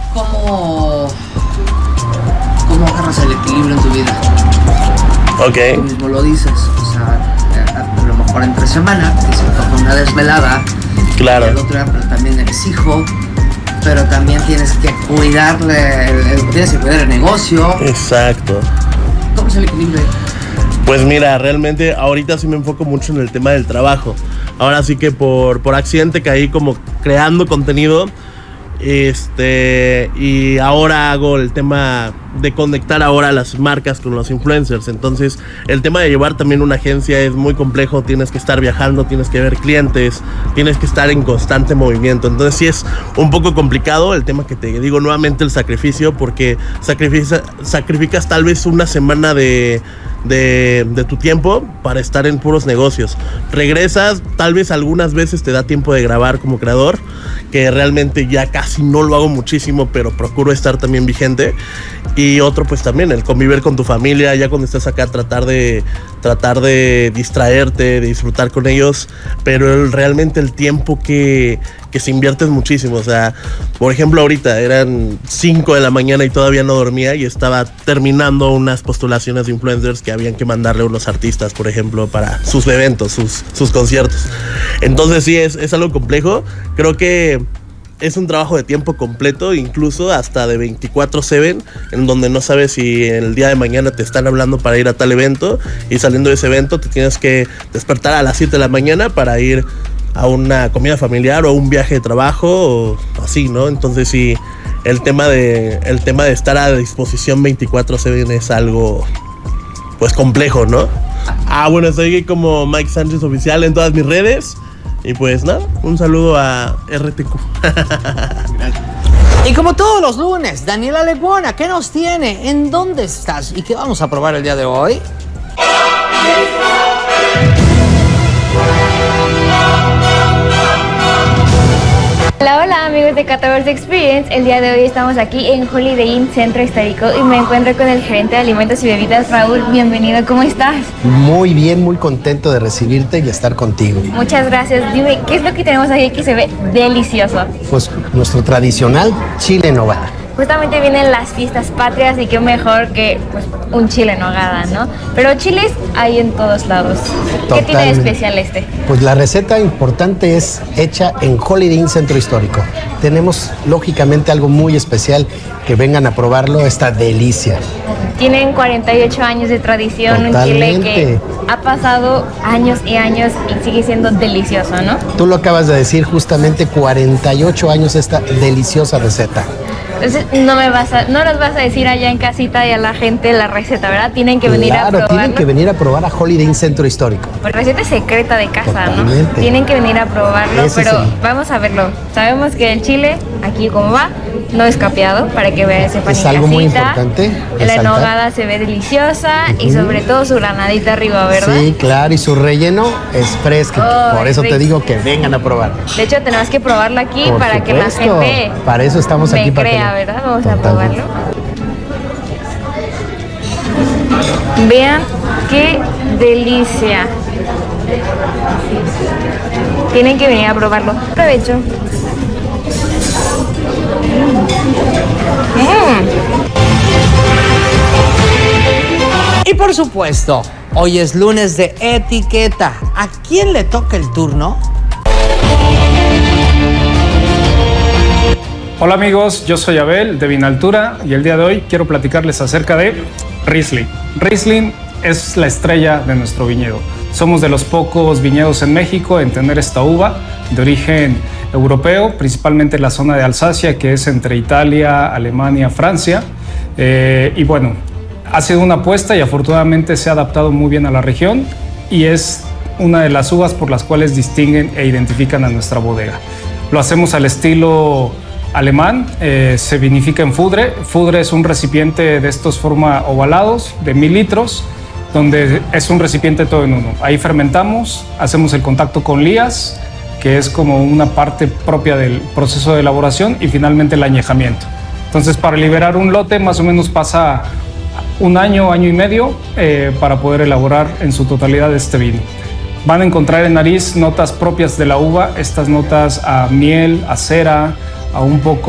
¿Cómo agarras el equilibrio en tu vida? Ok. Tú mismo lo dices, o sea, a lo mejor entre semana que se toca una desvelada. Claro. Y el otro día, pero también eres hijo, pero también tienes que tienes que cuidar el negocio. Exacto. ¿Cómo es el equilibrio? Pues mira, realmente ahorita sí me enfoco mucho en el tema del trabajo. Ahora sí que por accidente caí como creando contenido. Y ahora hago el tema de conectar ahora las marcas con los influencers. Entonces el tema de llevar también una agencia es muy complejo. Tienes que estar viajando, tienes que ver clientes, tienes que estar en constante movimiento. Entonces sí es un poco complicado el tema que te digo nuevamente, el sacrificio, porque sacrificas tal vez una semana de tu tiempo para estar en puros negocios. Regresas, tal vez algunas veces te da tiempo de grabar como creador, que realmente ya casi no lo hago muchísimo, pero procuro estar también vigente. Y otro pues también el convivir con tu familia, ya cuando estás acá tratar de distraerte, de disfrutar con ellos, pero realmente el tiempo que se invierte es muchísimo. O sea, por ejemplo, ahorita eran 5 de la mañana y todavía no dormía y estaba terminando unas postulaciones de influencers que habían que mandarle a unos artistas, por ejemplo, para sus eventos, sus conciertos. Entonces sí, es algo complejo. Creo que es un trabajo de tiempo completo, incluso hasta de 24/7, en donde no sabes si el día de mañana te están hablando para ir a tal evento, y saliendo de ese evento te tienes que despertar a las 7 de la mañana para ir a una comida familiar o un viaje de trabajo o así, ¿no? Entonces sí, el tema de estar a disposición 24/7 es algo pues complejo, ¿no? Bueno, estoy como Mike Sánchez Oficial en todas mis redes. Y pues nada, un saludo a RTQ. Y como todos los lunes, Daniela Lecuona, ¿qué nos tiene? ¿En dónde estás? ¿Y qué vamos a probar el día de hoy? Hola, hola amigos de Cataverse Experience. El día de hoy estamos aquí en Holiday Inn Centro Histórico y me encuentro con el gerente de alimentos y bebidas, Raúl. Bienvenido, ¿cómo estás? Muy bien, muy contento de recibirte y estar contigo. Muchas gracias. Dime, ¿qué es lo que tenemos aquí que se ve delicioso? Pues nuestro tradicional chile en nogada. Justamente vienen las fiestas patrias y qué mejor que pues, un chile en nogada, ¿no? Pero chiles hay en todos lados. ¿Qué tiene de especial este? Pues la receta importante es hecha en Holiday Inn Centro Histórico. Tenemos lógicamente algo muy especial, que vengan a probarlo, esta delicia. Tienen 48 años de tradición, Totalmente. Un chile que ha pasado años y años y sigue siendo delicioso, ¿no? Tú lo acabas de decir, justamente 48 años esta deliciosa receta. Entonces no nos vas a decir allá en casita y a la gente la receta, ¿verdad? Tienen que venir a probarlo. Tienen que venir a probar a Holiday Inn Centro Histórico. Pues receta secreta de casa, Totalmente. ¿no? Tienen que venir a probarlo, Ese pero sí. vamos a verlo. Sabemos que el chile, aquí como va, no es capeado, para que vean, sepan Es en algo casita. muy importante La resaltar. nogada se ve deliciosa y sobre todo su granadita arriba, ¿verdad? Sí, claro, y su relleno es fresco. Oh, Por eso rico. te digo que vengan a probar. De hecho, tenemos que probarlo aquí Por para que la supuesto. gente Para eso estamos me aquí, para crea, que- ¿verdad? Vamos a Totalmente. probarlo. Vean qué delicia. Tienen que venir a probarlo. Provecho. Y por supuesto, hoy es lunes de etiqueta. ¿A quién le toca el turno? Hola amigos, yo soy Abel de Vinaltura y el día de hoy quiero platicarles acerca de Riesling. Riesling es la estrella de nuestro viñedo. Somos de los pocos viñedos en México en tener esta uva de origen europeo, principalmente en la zona de Alsacia, que es entre Italia, Alemania, Francia. Y bueno, ha sido una apuesta y afortunadamente se ha adaptado muy bien a la región y es una de las uvas por las cuales distinguen e identifican a nuestra bodega. Lo hacemos al estilo alemán, se vinifica en fudre. Fudre es un recipiente de estos forma ovalados de 1000 litros, donde es un recipiente todo en uno. Ahí fermentamos, hacemos el contacto con lías, que es como una parte propia del proceso de elaboración, y finalmente el añejamiento. Entonces, para liberar un lote más o menos pasa un año, año y medio para poder elaborar en su totalidad este vino. Van a encontrar en nariz notas propias de la uva, estas notas a miel, a cera, a un poco